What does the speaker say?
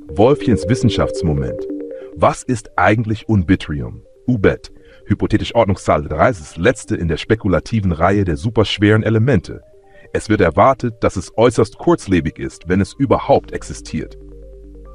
Wolfchens Wissenschaftsmoment. Was ist eigentlich Unbitrium? UBET, hypothetische Ordnungszahl 3, ist das letzte in der spekulativen Reihe der superschweren Elemente. Es wird erwartet, dass es äußerst kurzlebig ist, wenn es überhaupt existiert.